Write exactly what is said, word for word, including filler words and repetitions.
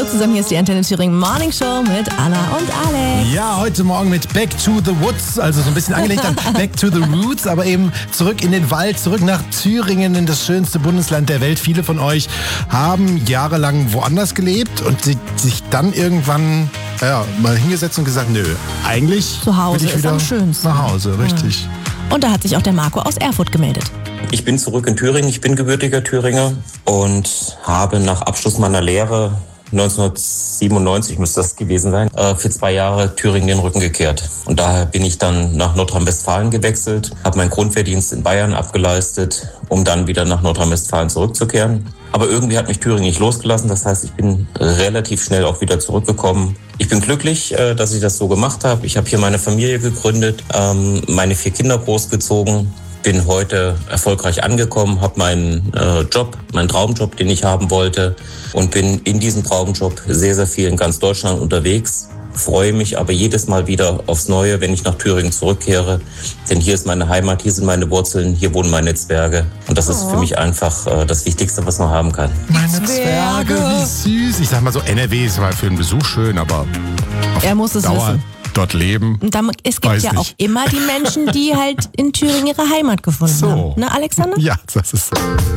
zusammen, hier ist die Antenne Thüringen Morning Show mit Anna und Alex. Ja, heute Morgen mit Back to the Woods, also so ein bisschen angelegt an Back to the Roots, aber eben zurück in den Wald, zurück nach Thüringen, in das schönste Bundesland der Welt. Viele von euch haben jahrelang woanders gelebt und sich dann irgendwann ja, mal hingesetzt und gesagt, nö, eigentlich zu Hause will ich wieder ist am schönsten. Nach Hause, richtig. Ja. Und da hat sich auch der Marco aus Erfurt gemeldet. Ich bin zurück in Thüringen, ich bin gebürtiger Thüringer und habe nach Abschluss meiner Lehre neunzehnhundertsiebenundneunzig müsste das gewesen sein, für zwei Jahre Thüringen den Rücken gekehrt. Und daher bin ich dann nach Nordrhein-Westfalen gewechselt, habe meinen Grundwehrdienst in Bayern abgeleistet, um dann wieder nach Nordrhein-Westfalen zurückzukehren. Aber irgendwie hat mich Thüringen nicht losgelassen, das heißt, ich bin relativ schnell auch wieder zurückgekommen. Ich bin glücklich, dass ich das so gemacht habe. Ich habe hier meine Familie gegründet, meine vier Kinder großgezogen. Bin heute erfolgreich angekommen, habe meinen äh, Job, meinen Traumjob, den ich haben wollte und bin in diesem Traumjob sehr, sehr viel in ganz Deutschland unterwegs. Freue mich aber jedes Mal wieder aufs Neue, wenn ich nach Thüringen zurückkehre, denn hier ist meine Heimat, hier sind meine Wurzeln, hier wohnen meine Zwerge und das ist für mich einfach äh, das Wichtigste, was man haben kann. Meine Zwerge, wie süß. Ich sag mal so, N R W ist mal für einen Besuch schön, aber auf er muss es Dauer wissen. Dort leben. Und dann, es gibt Weiß ja nicht. auch immer die Menschen, die halt in Thüringen ihre Heimat gefunden So. haben. Ne, Alexander? Ja, das ist so.